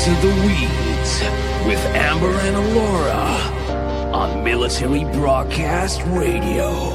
To the Weeds with Amber and Alora on Military Broadcast Radio.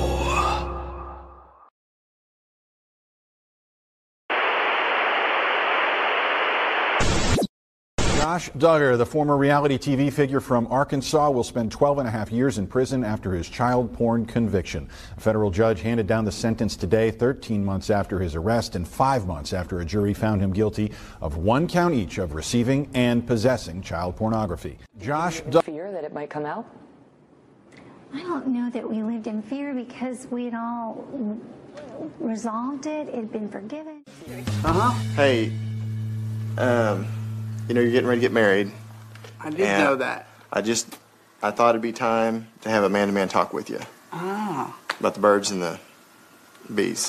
Josh Duggar, the former reality TV figure from Arkansas, will spend 12 and a half years in prison after his child porn conviction. A federal judge handed down the sentence today, 13 months after his arrest and 5 months after a jury found him guilty of 1 count each of receiving and possessing child pornography. Josh Duggar. Fear that it might come out? I don't know that we lived in fear because we'd all resolved it. It had been forgiven. Hey, you know, you're getting ready to get married. I did know that. I thought it'd be time to have a man-to-man talk with you. About the birds and the bees.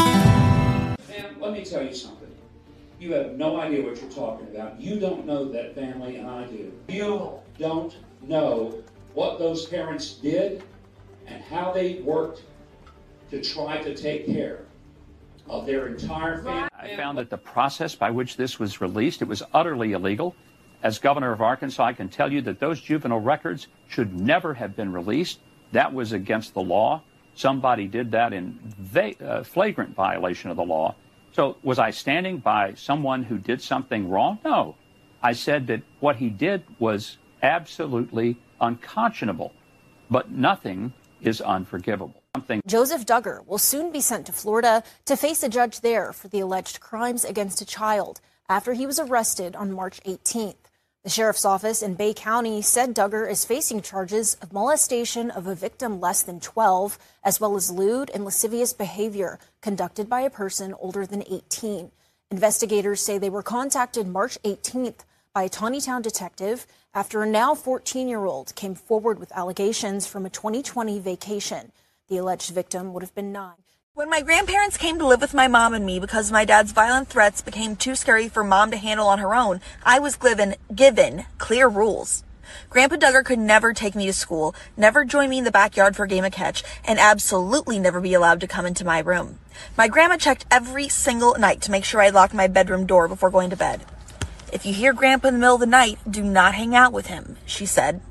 Sam, let me tell you something. You have no idea what you're talking about. You don't know that family, and I do. You don't know what those parents did and how they worked to try to take care of their entire family. I found that the process by which this was released, it was utterly illegal. As governor of Arkansas, I can tell you that those juvenile records should never have been released. That was against the law. Somebody did that in flagrant violation of the law. So was I standing by someone who did something wrong? No. I said that what he did was absolutely unconscionable, but nothing is unforgivable. Joseph Duggar will soon be sent to Florida to face a judge there for the alleged crimes against a child after he was arrested on March 18th. The sheriff's office in Bay County said Duggar is facing charges of molestation of a victim less than 12, as well as lewd and lascivious behavior conducted by a person older than 18. Investigators say they were contacted March 18th by a Taneytown detective after a now 14-year-old came forward with allegations from a 2020 vacation. The alleged victim would have been 9. When my grandparents came to live with my mom and me because my dad's violent threats became too scary for mom to handle on her own, I was given clear rules. Grandpa Duggar could never take me to school, never join me in the backyard for a game of catch, and absolutely never be allowed to come into my room. My grandma checked every single night to make sure I locked my bedroom door before going to bed. If you hear Grandpa in the middle of the night, do not hang out with him, she said.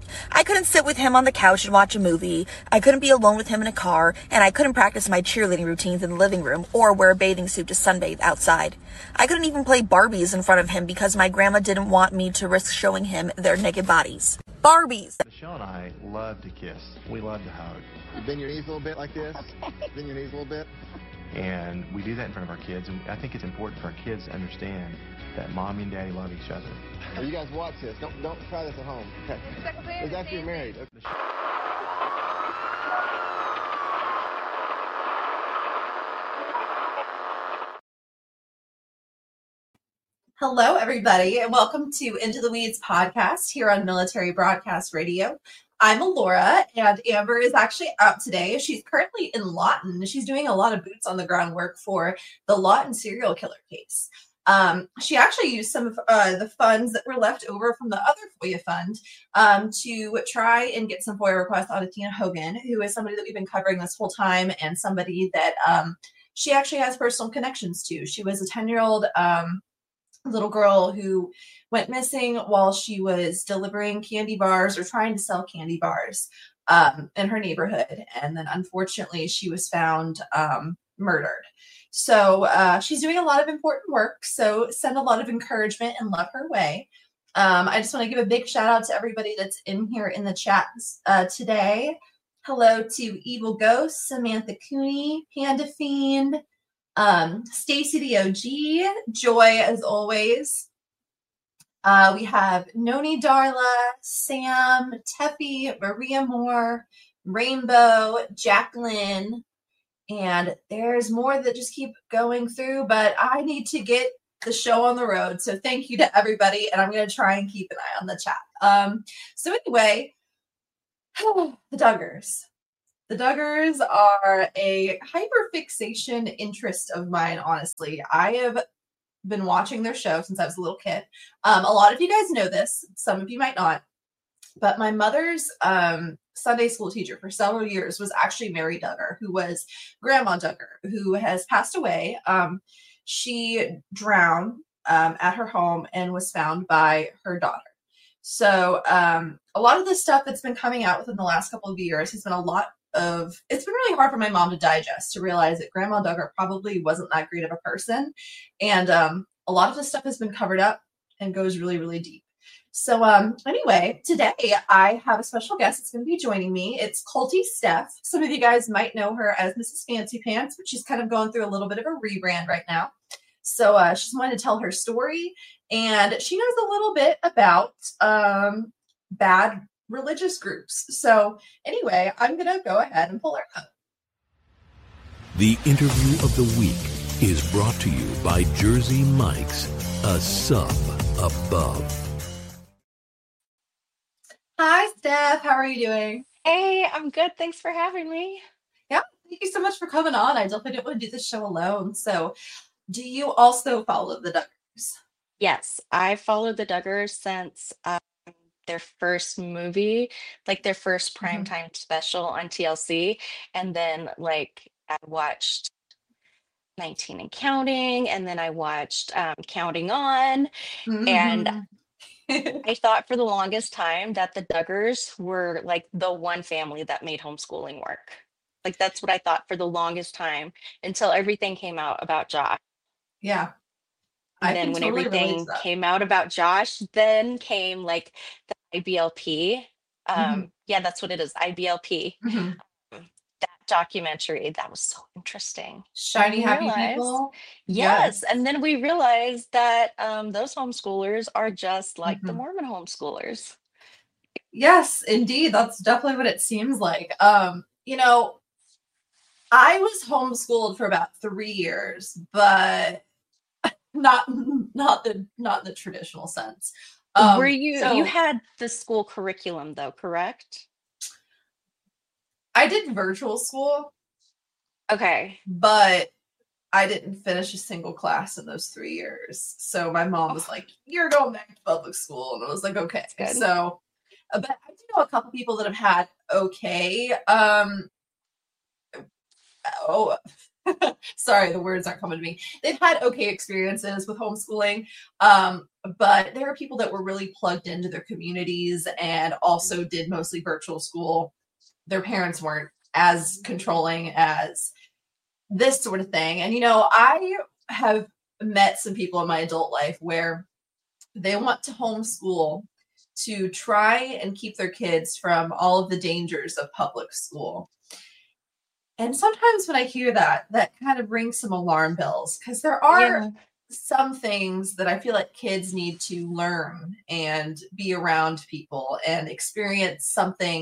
I couldn't sit with him on the couch and watch a movie, I couldn't be alone with him in a car, and I couldn't practice my cheerleading routines in the living room or wear a bathing suit to sunbathe outside. I couldn't even play Barbies in front of him because my grandma didn't want me to risk showing him their naked bodies. Barbies! Michelle and I love to kiss. We love to hug. You bend your knees a little bit like this. Bend your knees a little bit. And we do that in front of our kids. And I think it's important for our kids to understand that mommy and daddy love each other. Well, you guys watch this. Don't try this at home. Okay. It's after you're married. Okay. Hello, everybody, and welcome to Into the Weeds podcast here on Military Broadcast Radio. I'm Alora, and Amber is actually out today. She's currently in Lawton. She's doing a lot of boots on the ground work for the Lawton serial killer case. She actually used some of the funds that were left over from the other FOIA fund to try and get some FOIA requests out of Tina Hogan, who is somebody that we've been covering this whole time and somebody that she actually has personal connections to. She was a 10-year-old little girl who went missing while she was delivering candy bars or trying to sell candy bars in her neighborhood. And then unfortunately she was found murdered. So she's doing a lot of important work. So send a lot of encouragement and love her way. I just want to give a big shout out to everybody that's in here in the chat today. Hello to Evil Ghost, Samantha Cooney, Panda Fiend, Stacy the OG, Joy as always. We have Noni Darla, Sam, Teffy, Maria Moore, Rainbow, Jacqueline, and there's more that just keep going through, but I need to get the show on the road. So thank you to everybody, and I'm going to try and keep an eye on the chat. So anyway, the Duggars. The Duggars are a hyperfixation interest of mine, honestly. I have been watching their show since I was a little kid. A lot of you guys know this. Some of you might not. But my mother's Sunday school teacher for several years was actually Mary Duggar, who was Grandma Duggar, who has passed away. She drowned at her home and was found by her daughter. So a lot of the stuff that's been coming out within the last couple of years has been it's been really hard for my mom to digest, to realize that Grandma Duggar probably wasn't that great of a person. And a lot of the stuff has been covered up and goes really, really deep. So anyway, today I have a special guest that's going to be joining me. It's Colty Steph. Some of you guys might know her as Mrs. Fancy Pants, but she's kind of going through a little bit of a rebrand right now. So she's wanting to tell her story, and she knows a little bit about bad religious groups. So anyway, I'm going to go ahead and pull her up. The interview of the week is brought to you by Jersey Mike's, a sub above. Hi, Steph. How are you doing? Hey, I'm good. Thanks for having me. Yeah, thank you so much for coming on. I definitely didn't want to do this show alone. So do you also follow the Duggars? Yes, I followed the Duggars since their first movie, like their first primetime special on TLC. And then like I watched 19 and Counting, and then I watched Counting On. And I thought for the longest time that the Duggars were like the one family that made homeschooling work. Like that's what I thought for the longest time until everything came out about Josh. Yeah. And then when everything came out about Josh, then came like the IBLP. Yeah, that's what it is, IBLP. That documentary, that was so interesting. Shiny Happy People. Yes. And then we realized that those homeschoolers are just like the Mormon homeschoolers. Yes, indeed. That's definitely what it seems like. You know, I was homeschooled for about 3 years, but not in the traditional sense. Were you had the school curriculum though, correct? I did virtual school. Okay. But I didn't finish a single class in those 3 years. So my mom was like, you're going back to public school. And I was like, okay. So, but I do know a couple people that have had okay. Sorry, the words aren't coming to me. They've had okay experiences with homeschooling. But there are people that were really plugged into their communities and also did mostly virtual school. Their parents weren't as controlling as this sort of thing. And, you know, I have met some people in my adult life where they want to homeschool to try and keep their kids from all of the dangers of public school. And sometimes when I hear that, that kind of rings some alarm bells, because there are some things that I feel like kids need to learn and be around people and experience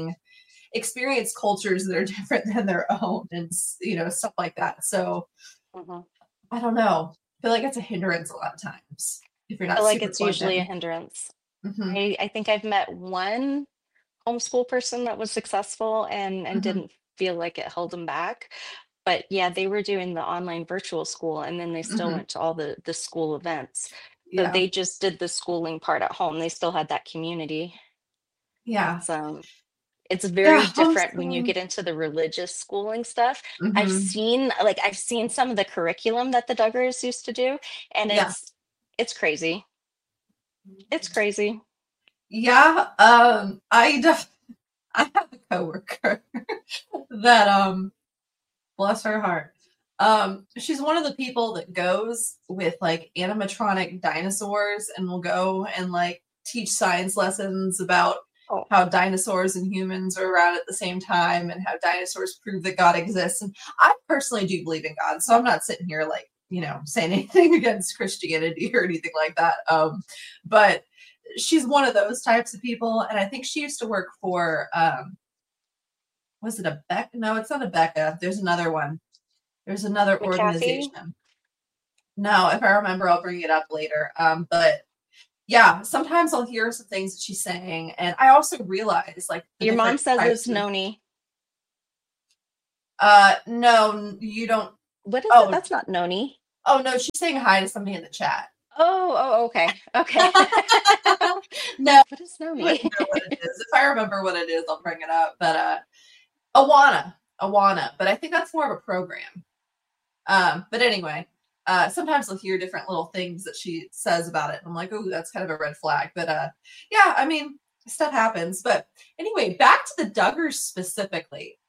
cultures that are different than their own, and you know, stuff like that. So I don't know. I feel like it's a hindrance a lot of times if you're not. I feel like it's usually a hindrance. I think I've met one homeschool person that was successful and didn't feel like it held them back. But yeah, they were doing the online virtual school, and then they still went to all the school events. So they just did the schooling part at home. They still had that community. Yeah. So it's very different when you get into the religious schooling stuff. I've seen some of the curriculum that the Duggars used to do, and it's crazy. It's crazy. Yeah. I have a coworker that bless her heart. She's one of the people that goes with like animatronic dinosaurs and will go and like teach science lessons about how dinosaurs and humans are around at the same time and how dinosaurs prove that God exists. And I personally do believe in God, so I'm not sitting here like, you know, saying anything against Christianity or anything like that. But she's one of those types of people, and I think she used to work for was it a Becca? No, it's not a Becca. There's another one. There's another organization. No, if I remember, I'll bring it up later. But yeah, sometimes I'll hear some things that she's saying, and I also realize like your mom says it's Noni. No, you don't. What is it? That's not Noni. Oh no, she's saying hi to somebody in the chat. Oh, okay. No, what is Noni? I don't know what it is. If I remember what it is, I'll bring it up. But Awana. But I think that's more of a program. But anyway, sometimes I'll hear different little things that she says about it. And I'm like, oh, that's kind of a red flag. But yeah, I mean, stuff happens. But anyway, back to the Duggars specifically.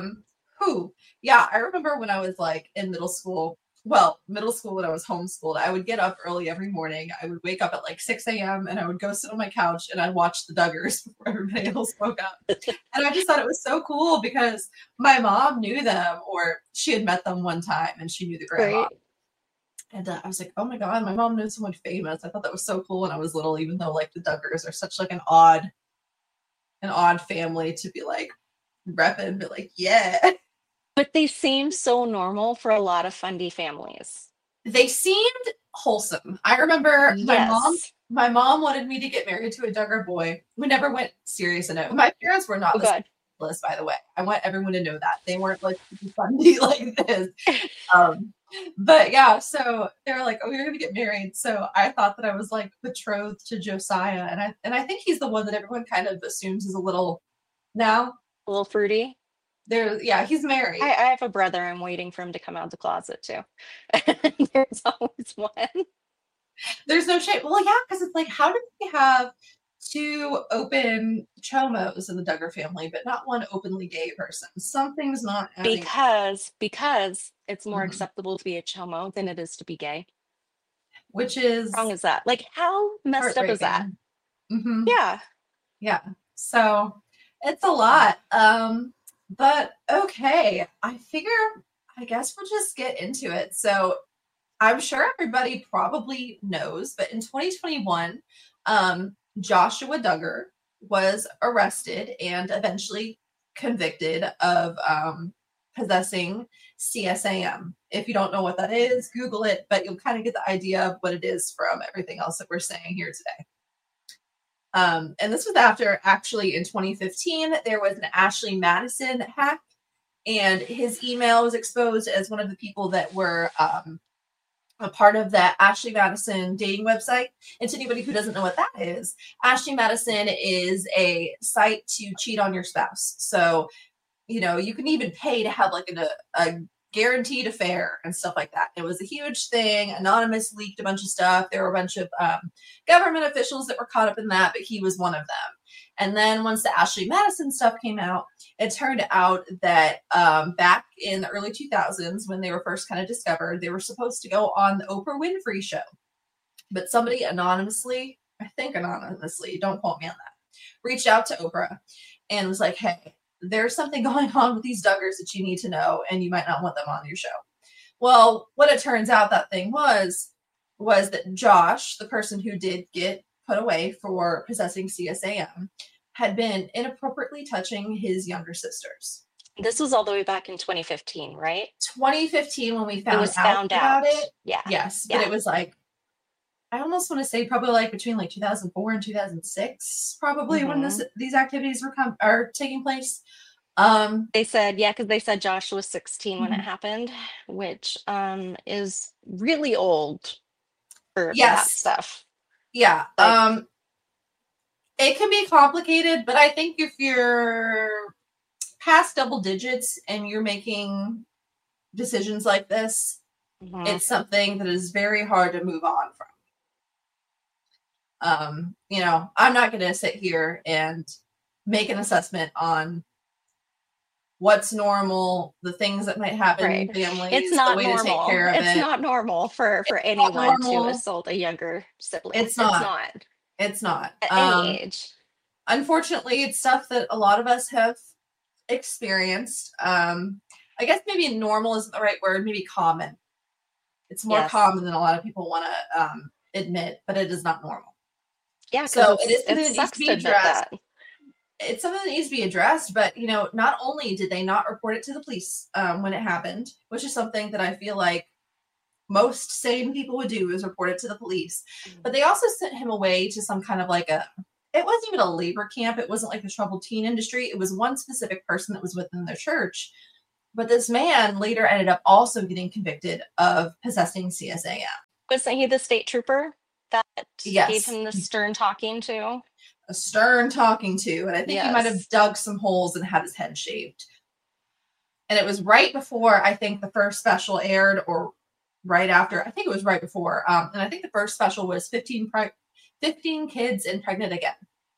Yeah, I remember when I was like in middle school when I was homeschooled, I would get up early every morning. I would wake up at like 6 a.m. and I would go sit on my couch and I'd watch the Duggars before everybody else woke up. And I just thought it was so cool because my mom knew them, or she had met them one time and she knew the grandma. Right. And I was like, oh my God, my mom knows someone famous. I thought that was so cool when I was little, even though like the Duggars are such like an odd family to be like repping, but like, yeah. But they seemed so normal for a lot of Fundy families. They seemed wholesome. I remember my mom wanted me to get married to a Duggar boy. We never went serious enough. My parents were not list, by the way. I want everyone to know that. They weren't like Fundy like this. But yeah, so they were like, oh, you're gonna get married. So I thought that I was like betrothed to Josiah. And I think he's the one that everyone kind of assumes is a little fruity. He's married. I have a brother. I'm waiting for him to come out of the closet too. There's always one. There's no shame. Well, yeah, because it's like, how did we have two open chomos in the Duggar family, but not one openly gay person? Something's not adding. Because it's more acceptable to be a chomo than it is to be gay. Which is wrong is that? Like, how messed up is that? Mm-hmm. Yeah. So it's a lot. But okay, I guess we'll just get into it. So I'm sure everybody probably knows, but in 2021, Joshua Duggar was arrested and eventually convicted of possessing CSAM. If you don't know what that is, Google it, but you'll kind of get the idea of what it is from everything else that we're saying here today. And this was after, actually, in 2015, there was an Ashley Madison hack, and his email was exposed as one of the people that were a part of that Ashley Madison dating website. And to anybody who doesn't know what that is, Ashley Madison is a site to cheat on your spouse. So, you can even pay to have like a guaranteed affair and stuff like that. It was a huge thing. Anonymous leaked a bunch of stuff. There were a bunch of government officials that were caught up in that, but he was one of them. And then once the Ashley Madison stuff came out, it turned out that back in the early 2000s, when they were first kind of discovered, they were supposed to go on the Oprah Winfrey show. But somebody anonymously, don't quote me on that, reached out to Oprah and was like, hey, there's something going on with these Duggars that you need to know, and you might not want them on your show. Well, what it turns out that thing was that Josh, the person who did get put away for possessing CSAM, had been inappropriately touching his younger sisters. This was all the way back in 2015, right? 2015 when we found out about it. Yeah. Yes, but it was like, I almost want to say probably like between like 2004 and 2006, probably when these activities are taking place. They said, because they said Josh was 16 when it happened, which is really old for that stuff. Yeah. It can be complicated, but I think if you're past double digits and you're making decisions like this, it's something that is very hard to move on from. I'm not going to sit here and make an assessment on what's normal, the things that might happen in families, it's not the way normal. To take care of it's not normal for anyone to assault a younger sibling. It's not. At any age. Unfortunately, it's stuff that a lot of us have experienced. I guess maybe normal isn't the right word, maybe common. It's more common than a lot of people want to admit, but it is not normal. Yeah, so it needs to be addressed. It's something that needs to be addressed, but not only did they not report it to the police when it happened, which is something that I feel like most sane people would do, is report it to the police, but they also sent him away to some kind of like it wasn't even a labor camp. It wasn't like the troubled teen industry. It was one specific person that was within their church. But this man later ended up also getting convicted of possessing CSAM. Wasn't he the state trooper that gave him the stern talking to? A stern talking to. And I think he might have dug some holes and had his head shaved. And it was right before, I think, the first special aired, or right after, I think it was right before. And I think the first special was 15 Kids and Pregnant Again.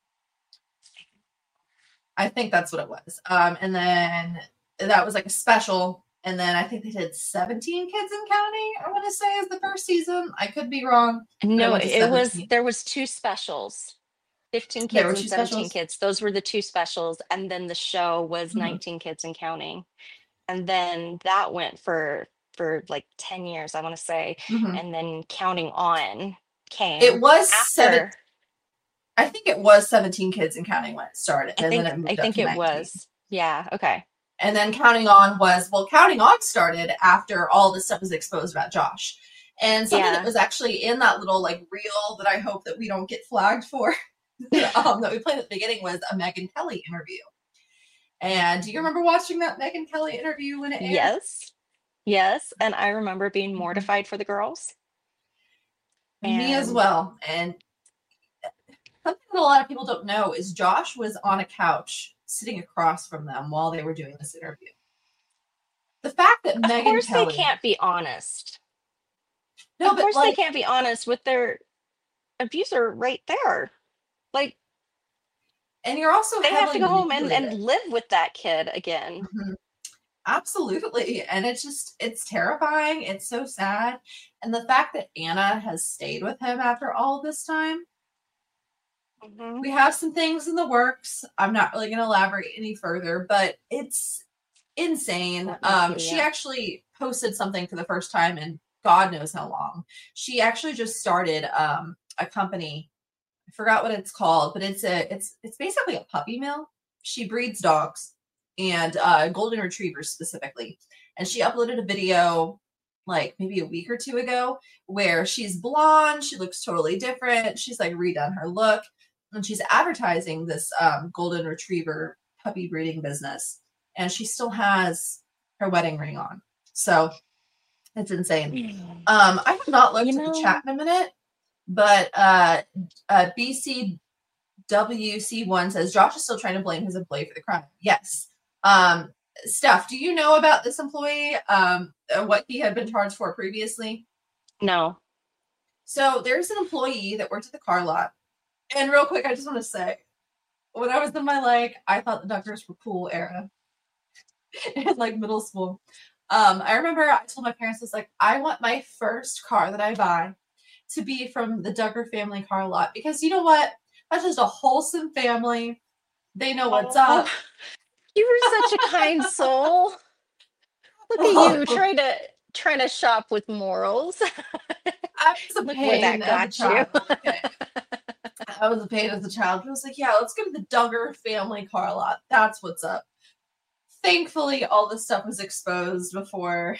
I think that's what it was. And then that was like a special. And then I think they did 17 Kids and Counting, I want to say, is the first season. I could be wrong. No, there was 2 specials. 15 There were kids and 2 17 specials? kids. Those were the 2 specials. And then the show was 19 Kids and Counting. And then that went for like 10 years, I want to say. And then Counting On came. It was after. I think it was 17 Kids and Counting when it started. I think it was. Yeah, okay. And then Counting On Counting On started after all this stuff was exposed about Josh. And something that was actually in that little like reel that I hope that we don't get flagged for that we played at the beginning was a Megyn Kelly interview. And do you remember watching that Megyn Kelly interview when it aired? Yes. And I remember being mortified for the girls. Me as well. And something that a lot of people don't know is Josh was on a couch sitting across from them while they were doing this interview. The fact that Megyn Kelly... Of course they can't be honest. No, of course they can't be honest with their abuser right there. Like, and you're also they have to go home and live with that kid again. Absolutely. And it's terrifying. It's so sad. And the fact that Anna has stayed with him after all this time. We have some things in the works. I'm not really going to elaborate any further, but it's insane. She actually posted something for the first time in God knows how long. She actually just started a company. I forgot what it's called, but it's basically a puppy mill. She breeds dogs and golden retrievers specifically. And she uploaded a video like maybe a week or 2 ago where she's blonde. She looks totally different. She's like redone her look. And she's advertising this golden retriever puppy breeding business. And she still has her wedding ring on. So it's insane. I have not looked at the chat in a minute, but BCWC1 says, Josh is still trying to blame his employee for the crime. Yes. Steph, do you know about this employee, what he had been charged for previously? No. So there's an employee that worked at the car lot. And real quick, I just want to say, when I was in my, I thought the Duggars were cool era in, middle school. I remember I told my parents, I was like, I want my first car that I buy to be from the Duggar family car lot. Because you know what? That's just a wholesome family. They know what's up. You were such a kind soul. Look at you trying to shop with morals. I was a pain as a child. I was a pain as a child. I was like, yeah, let's go to the Duggar family car lot. That's what's up. Thankfully, all this stuff was exposed before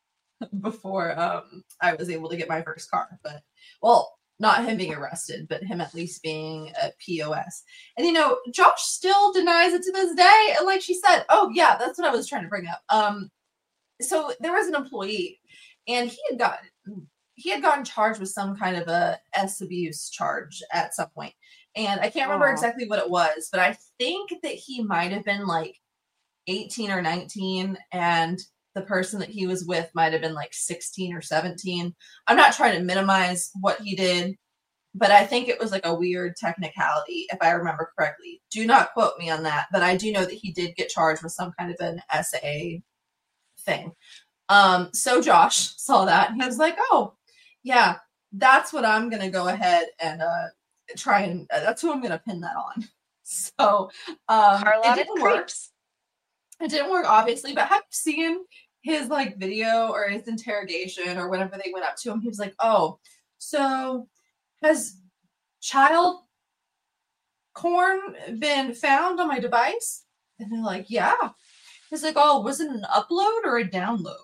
I was able to get my first car. But, not him being arrested, but him at least being a POS. And, Josh still denies it to this day. And like she said, oh, yeah, that's what I was trying to bring up. So there was an employee, and he had gotten charged with some kind of a abuse charge at some point. And I can't remember exactly what it was, but I think that he might have been 18 or 19, and the person that he was with might have been 16 or 17. I'm not trying to minimize what he did, but I think it was a weird technicality, if I remember correctly. Do not quote me on that, but I do know that he did get charged with some kind of an SA thing. So Josh saw that and he was like, oh, yeah, that's what I'm going to go ahead and try and that's who I'm going to pin that on. So it didn't work. It didn't work, obviously, but have you seen his video or his interrogation or whenever they went up to him? He was like, oh, so has child porn been found on my device? And they're like, yeah. He's like, oh, was it an upload or a download?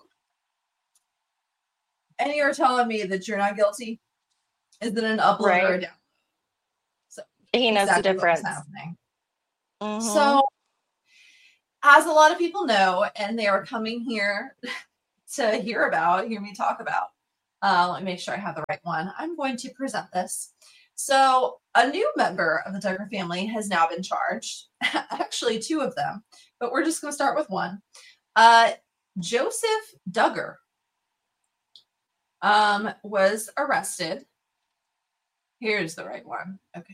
And you're telling me that you're not guilty? Is it an upload or a download? So he knows the difference. So, as a lot of people know, and they are coming here to hear me talk about, let me make sure I have the right one. I'm going to present this. So, a new member of the Duggar family has now been charged. Actually, 2 of them, but we're just going to start with one. Joseph Duggar. was arrested. Here's the right one. Okay.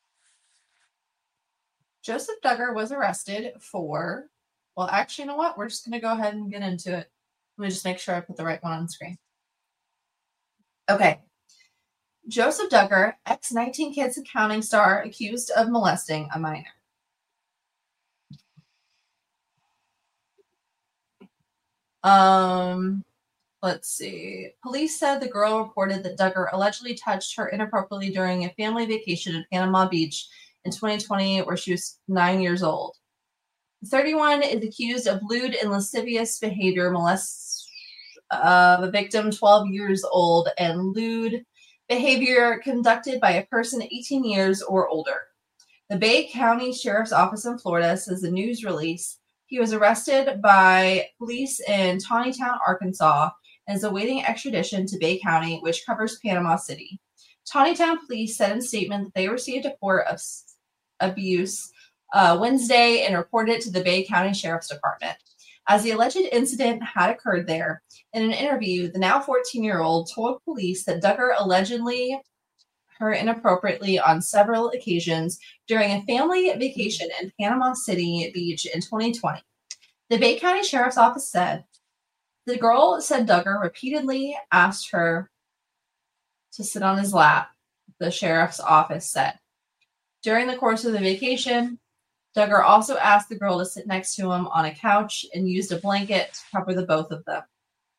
Joseph Duggar was arrested for, well, actually, you know what? We're just going to go ahead and get into it. Let me just make sure I put the right one on the screen. Okay. Joseph Duggar, ex-19 Kids and Counting star, accused of molesting a minor. Let's see. Police said the girl reported that Duggar allegedly touched her inappropriately during a family vacation in Panama Beach in 2020, where she was 9 years old. The 31 is accused of lewd and lascivious behavior, molest the victim 12 years old, and lewd behavior conducted by a person 18 years or older. The Bay County Sheriff's Office in Florida says the news release he was arrested by police in Tawnytown, Arkansas, and is awaiting extradition to Bay County, which covers Panama City. Tawnytown police said in a statement that they received a report of abuse Wednesday and reported it to the Bay County Sheriff's Department. As the alleged incident had occurred there, in an interview, the now 14-year-old told police that Duggar allegedly her inappropriately on several occasions during a family vacation in Panama City Beach in 2020. The Bay County Sheriff's Office said the girl said Duggar repeatedly asked her to sit on his lap, the sheriff's office said. During the course of the vacation, Duggar also asked the girl to sit next to him on a couch and used a blanket to cover the both of them.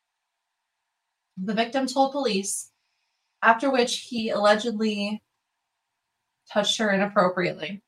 The victim told police, after which he allegedly touched her inappropriately.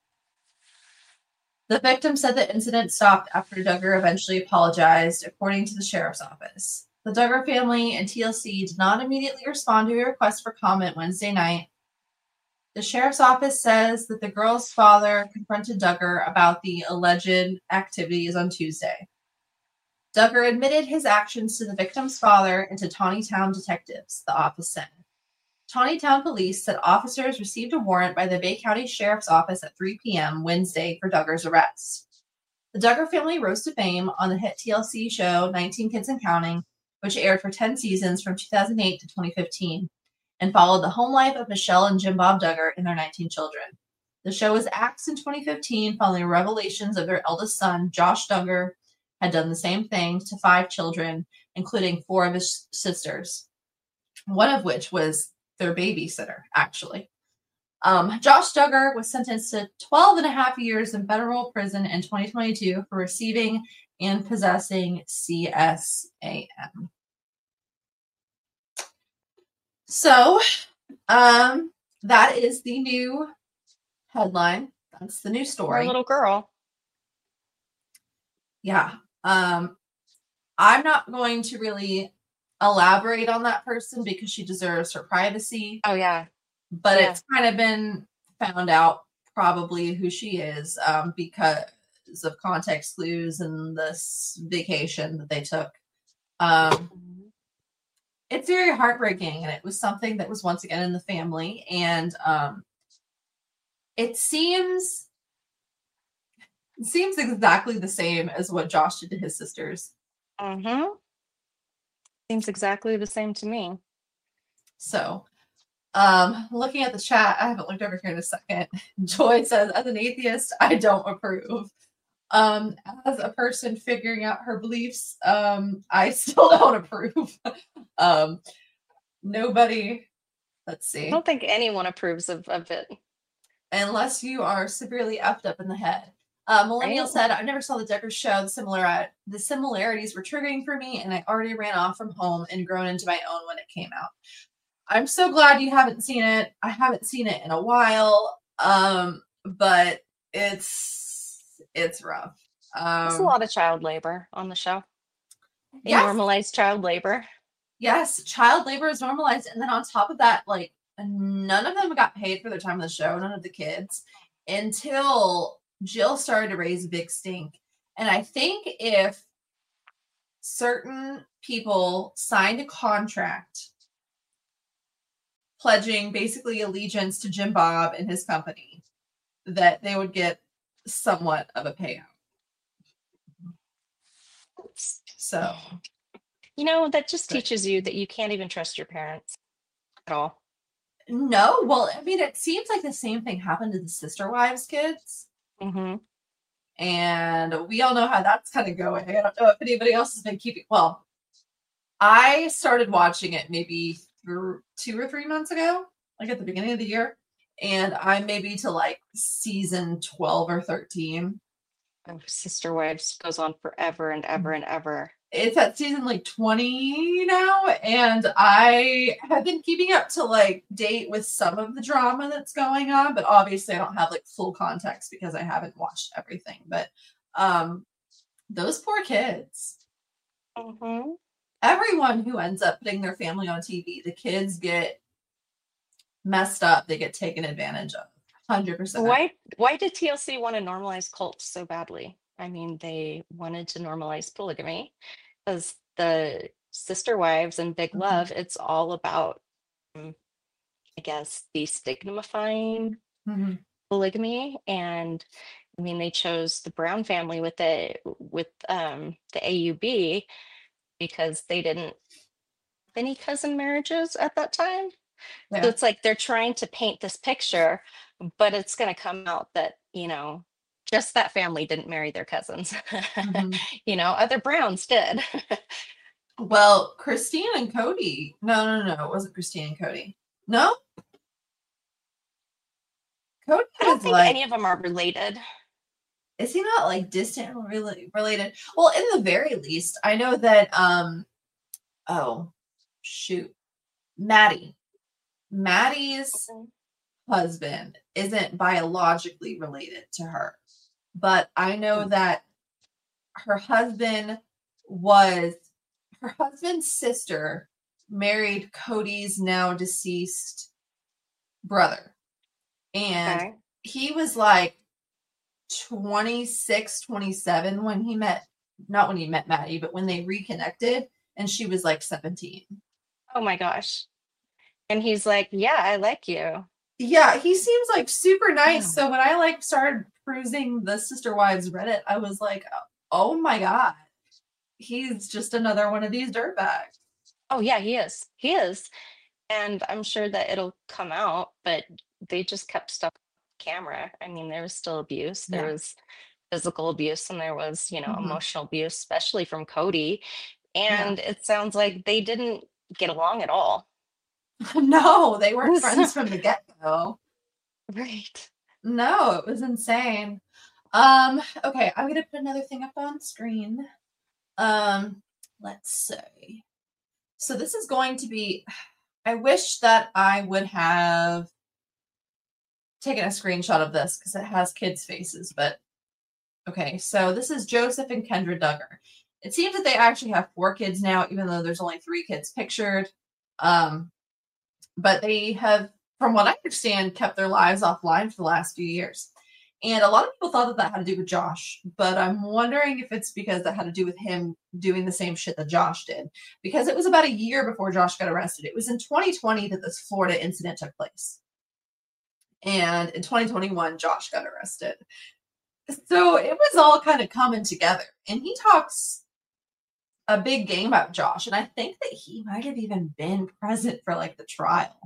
The victim said the incident stopped after Duggar eventually apologized, according to the sheriff's office. The Duggar family and TLC did not immediately respond to a request for comment Wednesday night. The sheriff's office says that the girl's father confronted Duggar about the alleged activities on Tuesday. Duggar admitted his actions to the victim's father and to Tawnytown detectives, the office said. Tawnytown police said officers received a warrant by the Bay County Sheriff's Office at 3 p.m. Wednesday for Duggar's arrest. The Duggar family rose to fame on the hit TLC show 19 Kids and Counting, which aired for 10 seasons from 2008 to 2015, and followed the home life of Michelle and Jim Bob Duggar and their 19 children. The show was axed in 2015 following revelations of their eldest son, Josh Duggar, had done the same thing to 5 children, including 4 of his sisters, one of which was their babysitter, actually. Josh Duggar was sentenced to 12 and a half years in federal prison in 2022 for receiving and possessing CSAM. So, that is the new headline. That's the new story. Our little girl. Yeah. I'm not going to really elaborate on that person because she deserves her privacy. Oh, yeah. But it's kind of been found out probably who she is because of context clues and this vacation that they took. It's very heartbreaking, and it was something that was once again in the family. And it seems exactly the same as what Josh did to his sisters. Mm-hmm. Seems exactly the same to me. So, looking at the chat, I haven't looked over here in a second. Joy says, as an atheist, I don't approve. As a person figuring out her beliefs, I still don't approve. Nobody, let's see. I don't think anyone approves of it. Unless you are severely effed up in the head. Millennial said, I never saw the Duggar show. The similarities were triggering for me, and I already ran off from home and grown into my own when it came out. I'm so glad you haven't seen it. I haven't seen it in a while, but it's rough. There's a lot of child labor on the show. They Yes. normalize child labor. Yes, child labor is normalized, and then on top of that, like, none of them got paid for their time on the show, none of the kids, until Jill started to raise a big stink. And I think if certain people signed a contract pledging basically allegiance to Jim Bob and his company, that they would get somewhat of a payout. So, That just But teaches you that you can't even trust your parents at all. no, well, I mean, it seems like the same thing happened to the Sister Wives kids. Mm-hmm. And we all know how that's kind of going. I don't know if anybody else has been keeping. Well, I started watching it maybe 2 or 3 months ago, like at the beginning of the year. And I'm maybe to like season 12 or 13. Oh, Sister Wives goes on forever and ever and ever. It's at season like 20 now, and I have been keeping up to like date with some of the drama that's going on, but obviously I don't have like full context because I haven't watched everything. But those poor kids. Mm-hmm. Everyone who ends up putting their family on TV, the kids get messed up, they get taken advantage of. 100%. Why did TLC want to normalize cults so badly? I mean, they wanted to normalize polygamy because the Sister Wives and Big Love, it's all about, I guess, destigmatizing polygamy. And I mean, they chose the Brown family with the AUB because they didn't have any cousin marriages at that time. Yeah. So it's like they're trying to paint this picture, but it's going to come out that, just that family didn't marry their cousins. Other Browns did. Well, Christine and Cody. No. It wasn't Christine and Cody. No? Cody I don't think any of them are related. Is he not like distant related? Well, in the very least, I know that Maddie's husband isn't biologically related to her. But I know that her husband's sister married Cody's now deceased brother. And he was like 26, 27 when he met, not when he met Maddie, but when they reconnected, and she was like 17. Oh my gosh. And he's like, yeah, I like you. Yeah, he seems like super nice. So when I like started perusing the Sister Wives Reddit, I was like, oh my God, he's just another one of these dirtbags. Oh yeah, he is. He is. And I'm sure that it'll come out, but they just kept stuff on camera. I mean, there was still abuse. There was physical abuse and there was, emotional abuse, especially from Cody. And it sounds like they didn't get along at all. No, they weren't friends from the get-go. Right. No, it was insane. Okay, I'm gonna put another thing up on screen. Let's see. So this is going to be, I wish that I would have taken a screenshot of this because it has kids' faces, but okay, so this is Joseph and Kendra Duggar. It seems that they actually have 4 kids now, even though there's only 3 kids pictured. But they have, from what I understand, kept their lives offline for the last few years. And a lot of people thought that had to do with Josh, but I'm wondering if it's because that had to do with him doing the same shit that Josh did. Because it was about a year before Josh got arrested. It was in 2020 that this Florida incident took place. And in 2021, Josh got arrested. So it was all kind of coming together. And he talks a big game about Josh, and I think that he might have even been present for like the trial.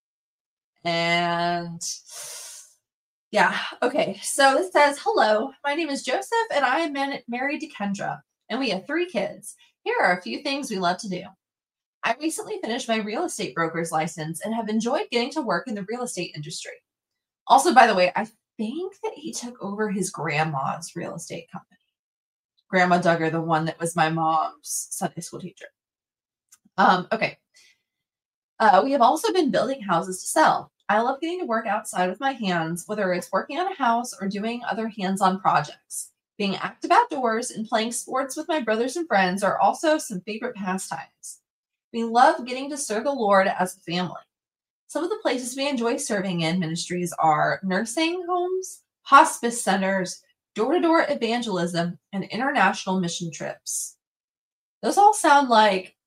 And yeah, okay, so it says, hello, my name is Joseph and I am married to Kendra and we have 3 kids. Here are a few things we love to do. I recently finished my real estate broker's license and have enjoyed getting to work in the real estate industry. Also, by the way, I think that he took over his grandma's real estate company. Grandma Duggar, the one that was my mom's Sunday school teacher. Okay. We have also been building houses to sell. I love getting to work outside with my hands, whether it's working on a house or doing other hands-on projects. Being active outdoors and playing sports with my brothers and friends are also some favorite pastimes. We love getting to serve the Lord as a family. Some of the places we enjoy serving in ministries are nursing homes, hospice centers, door-to-door evangelism, and international mission trips. Those all sound like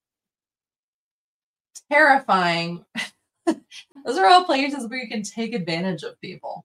terrifying. Those are all places where you can take advantage of people.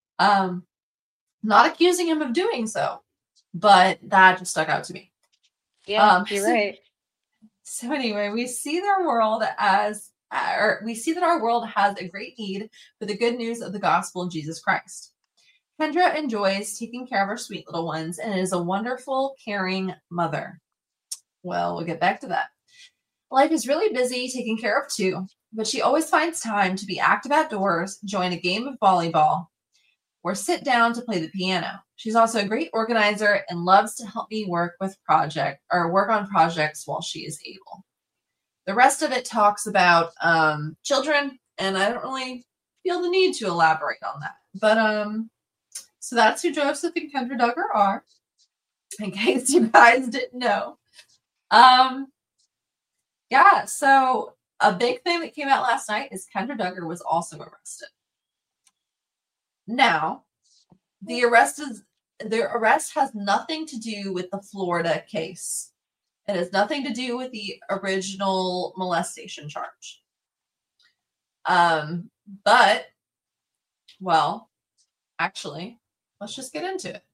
Not accusing him of doing so, but that just stuck out to me. Yeah, you're right. So anyway, we see our world as, or we see that our world has a great need for the good news of the gospel of Jesus Christ. Kendra enjoys taking care of her sweet little ones and is a wonderful, caring mother. Well, we'll get back to that. Life is really busy taking care of two, but she always finds time to be active outdoors, join a game of volleyball, or sit down to play the piano. She's also a great organizer and loves to help me work on projects while she is able. The rest of it talks about children, and I don't really feel the need to elaborate on that. But so that's who Joseph and Kendra Duggar are, in case you guys didn't know. Yeah, so a big thing that came out last night is Kendra Duggar was also arrested. Now, the arrest has nothing to do with the Florida case. It has nothing to do with the original molestation charge. But, well, actually, let's just get into it.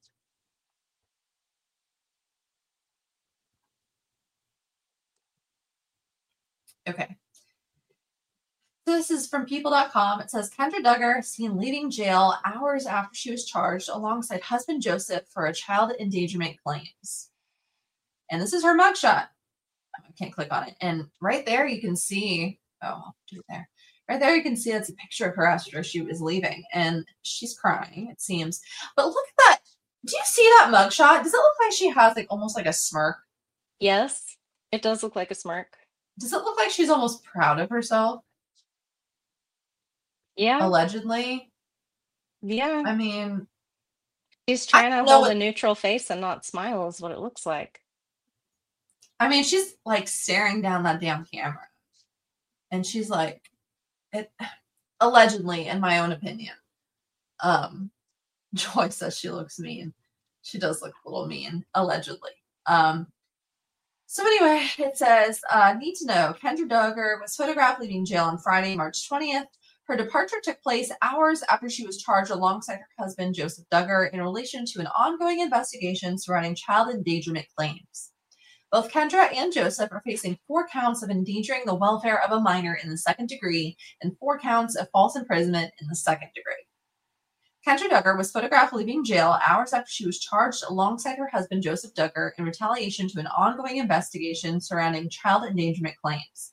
Okay. This is from people.com. It says Kendra Duggar seen leaving jail hours after she was charged alongside husband Joseph for a child endangerment claims. And this is her mugshot. I can't click on it. And right there you can see, I'll do it there. Right there you can see that's a picture of her after she was leaving. And she's crying, it seems. But look at that. Do you see that mugshot? Does it look like she has like almost like a smirk? Yes, it does look like a smirk. Does it look like she's almost proud of herself? Yeah. Allegedly. Yeah. I mean, she's trying to hold a neutral face and not smile is what it looks like. I mean, she's like staring down that damn camera. And she's like, allegedly, in my own opinion. Joy says she looks mean. She does look a little mean, allegedly. So anyway, it says, need to know, Kendra Duggar was photographed leaving jail on Friday, March 20th. Her departure took place hours after she was charged alongside her husband, Joseph Duggar, in relation to an ongoing investigation surrounding child endangerment claims. Both Kendra and Joseph are facing 4 counts of endangering the welfare of a minor in the second degree and 4 counts of false imprisonment in the second degree. Kendra Duggar was photographed leaving jail hours after she was charged alongside her husband, Joseph Duggar, in retaliation to an ongoing investigation surrounding child endangerment claims.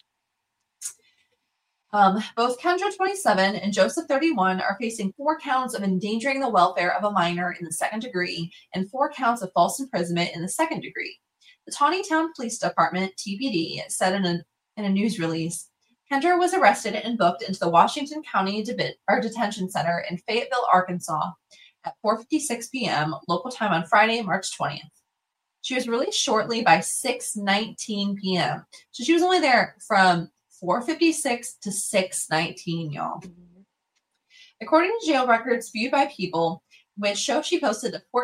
Both Kendra, 27, and Joseph, 31, are facing 4 counts of endangering the welfare of a minor in the second degree and 4 counts of false imprisonment in the second degree. The Taneytown Police Department, TPD, said in a news release, Kendra was arrested and booked into the Washington County Detention Center in Fayetteville, Arkansas at 4:56 p.m. local time on Friday, March 20th. She was released shortly by 6:19 p.m. So she was only there from 4:56 to 6:19, y'all. According to jail records viewed by People, which show she posted a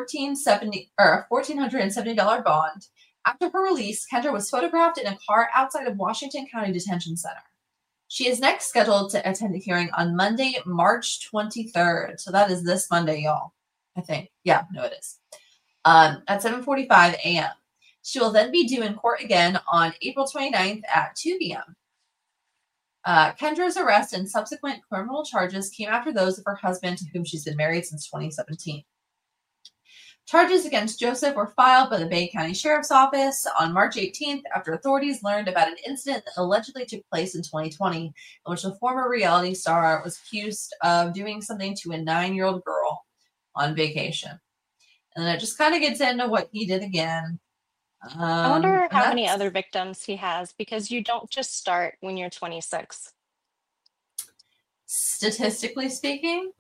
$1,470 bond. After her release, Kendra was photographed in a car outside of Washington County Detention Center. She is next scheduled to attend a hearing on Monday, March 23rd. So that is this Monday, y'all. I think. Yeah, no, it is. At 7:45 a.m. She will then be due in court again on April 29th at 2 p.m. Kendra's arrest and subsequent criminal charges came after those of her husband, to whom she's been married since 2017. Charges against Joseph were filed by the Bay County Sheriff's Office on March 18th after authorities learned about an incident that allegedly took place in 2020, in which the former reality star was accused of doing something to a 9-year-old girl on vacation. And then it just kind of gets into what he did again. I wonder how many other victims he has, because you don't just start when you're 26. Statistically speaking?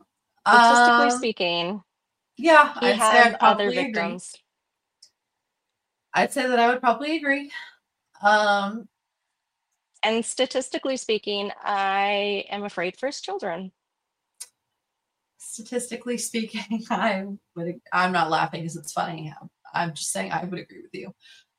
Yeah, he had other victims. I'd say that I would probably agree. And statistically speaking, I am afraid for his children. Statistically speaking, I'm not laughing because it's funny. I'm just saying I would agree with you.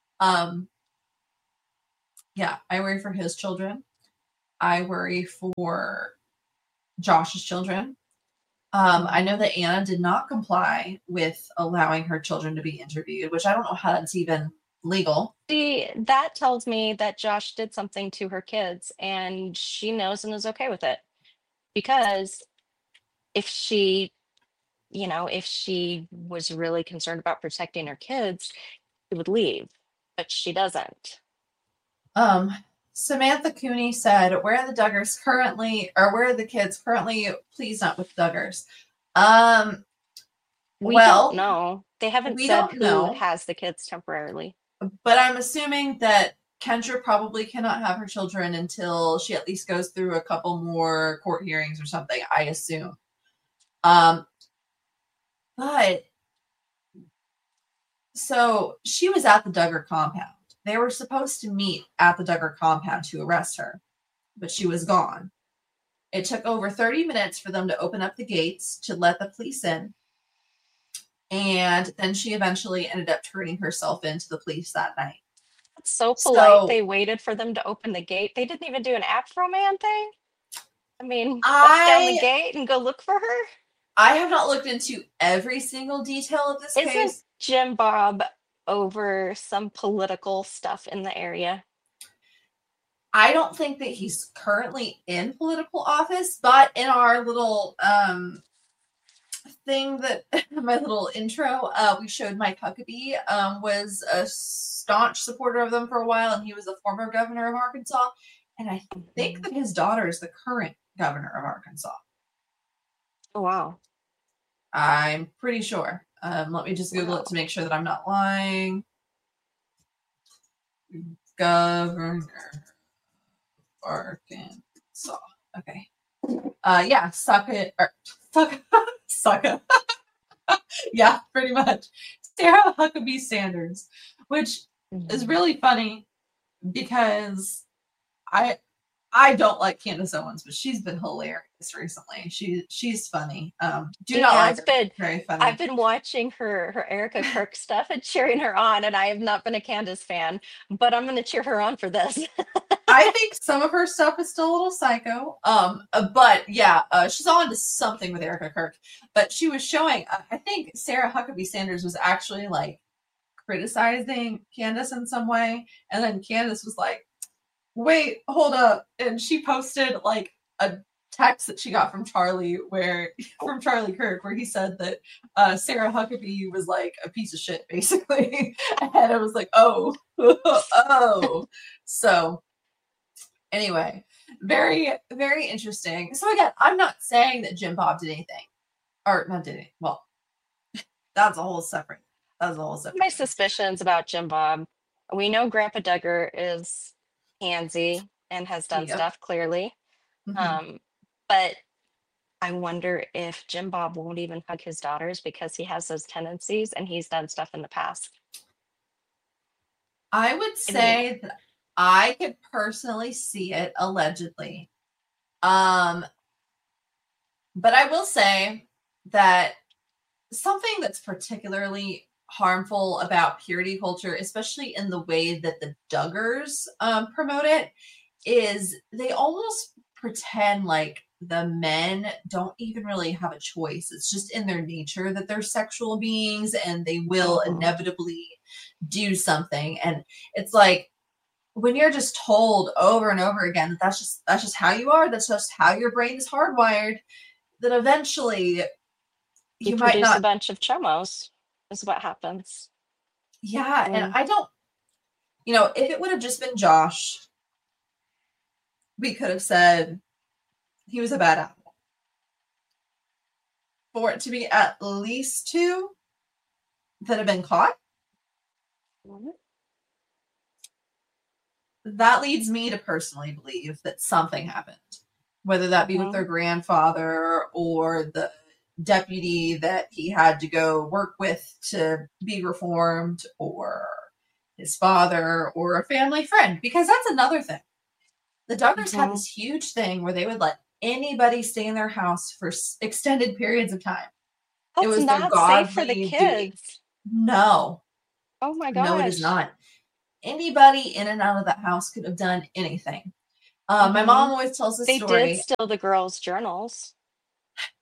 Yeah, I worry for his children. I worry for Josh's children. I know that Anna did not comply with allowing her children to be interviewed, which I don't know how that's even legal. See, that tells me that Josh did something to her kids and she knows and is okay with it. Because if she, if she was really concerned about protecting her kids, she would leave, but she doesn't. Samantha Cooney said, where are the Duggars currently, or where are the kids currently? Please not with Duggars. We don't know. They haven't said who has the kids temporarily. But I'm assuming that Kendra probably cannot have her children until she at least goes through a couple more court hearings or something, I assume. But so she was at the Duggar compound. They were supposed to meet at the Duggar compound to arrest her, but she was gone. It took over 30 minutes for them to open up the gates to let the police in. And then she eventually ended up turning herself into the police that night. That's so polite. They waited for them to open the gate. They didn't even do an Afro Man thing. I mean, bust down the gate and go look for her. I have not looked into every single detail of this case. Isn't Jim Bob over some political stuff in the area? I don't think that he's currently in political office, but in our little thing that my little intro, we showed Mike Huckabee was a staunch supporter of them for a while, and he was a former governor of Arkansas, and I think that his daughter is the current governor of Arkansas. Oh, wow. I'm pretty sure. Let me just Google it to make sure that I'm not lying. Governor Arkansas. Okay. Yeah, Succa. Yeah, pretty much. Sarah Huckabee Sanders, which is really funny because I don't like Candace Owens, but she's been hilarious recently. She's funny. Very funny. I've been watching her Erica Kirk stuff and cheering her on, and I have not been a Candace fan, but I'm going to cheer her on for this. I think some of her stuff is still a little psycho. But yeah, she's on to something with Erica Kirk. But she was showing, I think Sarah Huckabee Sanders was actually like criticizing Candace in some way, and then Candace was like, wait, hold up. And she posted like a text that she got from Charlie Kirk, where he said that Sarah Huckabee was like a piece of shit, basically. And I was like, oh. So anyway, very, very interesting. So again, I'm not saying that Jim Bob did anything. Or not did it. Well, that's a whole separate. My suspicions about Jim Bob. We know Grandpa Duggar is handsy and has done stuff clearly. Mm-hmm. But I wonder if Jim Bob won't even hug his daughters because he has those tendencies and he's done stuff in the past. I would say that I could personally see it, allegedly. But I will say that something that's particularly harmful about purity culture, especially in the way that the Duggars promote it, is they almost pretend like the men don't even really have a choice. It's just in their nature that they're sexual beings and they will inevitably do something. And it's like, when you're just told over and over again that that's just how you are, that's just how your brain is hardwired, that eventually you might produce a bunch of chomos is what happens. Yeah, and I don't, if it would have just been Josh, we could have said he was a bad apple. For it to be at least two that have been caught, that leads me to personally believe that something happened, whether that be with their grandfather or the deputy that he had to go work with to be reformed, or his father, or a family friend, because that's another thing. The Duggars had this huge thing where they would let anybody stay in their house for extended periods of time. That's it was not safe for the kids. Duty. No. Oh my gosh. No, it is not. Anybody in and out of that house could have done anything. My mom always tells this story. They did steal the girls' journals.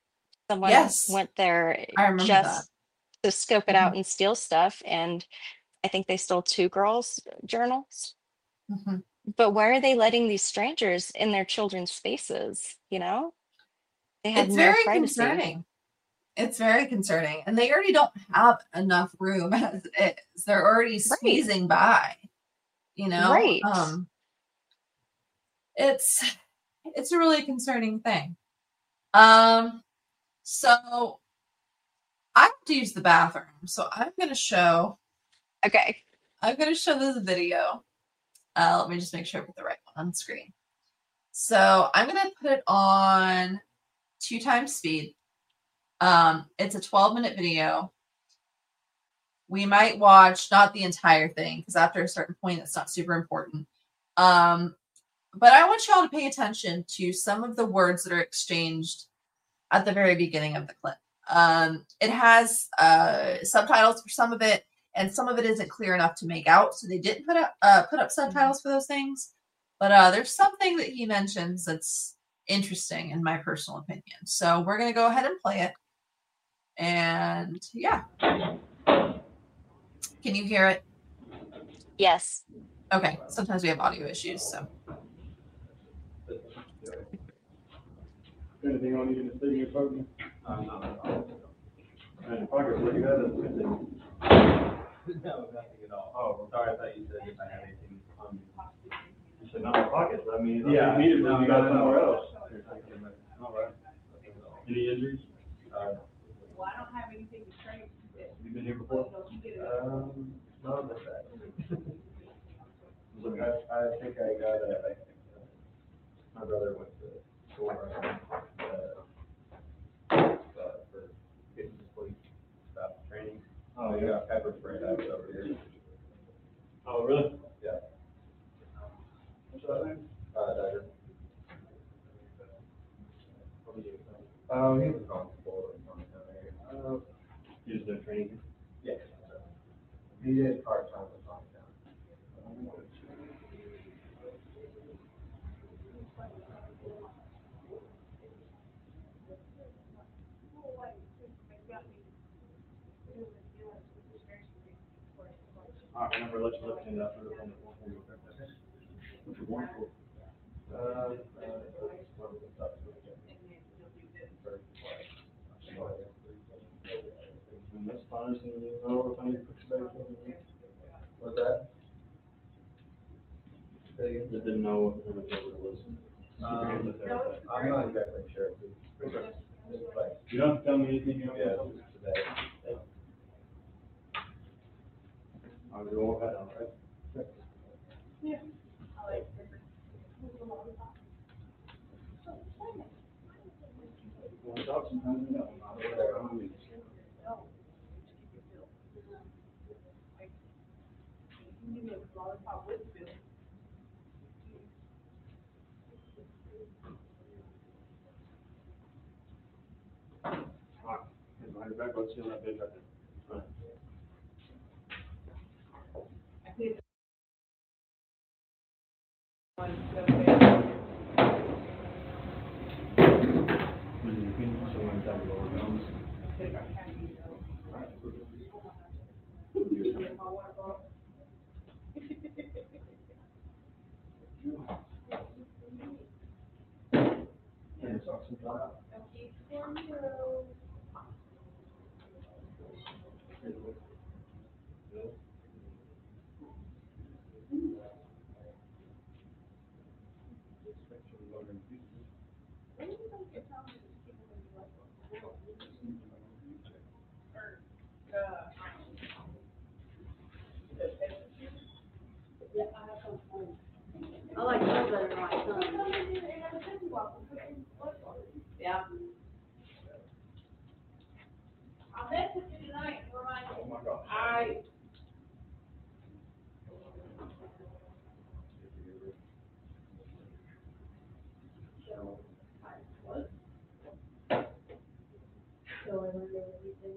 Someone went there just to scope it out and steal stuff, and I think they stole 2 girls' journals. Mhm. But why are they letting these strangers in their children's spaces? You know, they have It's no very privacy. concerning. It's very concerning. And they already don't have enough room as it is. They're already Right. squeezing by, you know? Right. It's a really concerning thing. So I have to use the bathroom. So I'm going to show Okay. this video. Let me just make sure I put the right one on screen. So I'm going to put it on 2 times speed. It's a 12-minute video. We might watch not the entire thing because after a certain point, it's not super important. But I want y'all to pay attention to some of the words that are exchanged at the very beginning of the clip. It has subtitles for some of it, and some of it isn't clear enough to make out, so they didn't put up subtitles for those things. But there's something that he mentions that's interesting in my personal opinion. So we're going to go ahead and play it. And yeah. Can you hear it? Yes. Okay. Sometimes we have audio issues, so. Anything on you in the city or something? And if I could look at it, no, nothing at all. Oh, sorry, I thought you said if I had anything on you. You said not in my pockets, but I mean, yeah, if you needed one, you got somewhere else. All right. Any injuries? Well, I don't have anything to train. You been here before? Not like that. Look, I think I got my brother went to school for getting to police stuff training. Oh, yeah. Got pepper sprayed out over here. Oh, really? Yeah. What's that name? Dagger. What did you do? He was constable in Montana area. He was doing training? Yes. He did part-time with Montana. All right, remember, let's look in that for the one. What's that? They didn't know if it was. I'm not exactly sure. You don't tell me anything you know today. I'm going to walk that down, right? Yeah. Want to talk sometimes? No. Back, let's see that big right there. I like those better than my son. Yeah. I'll message you tonight. I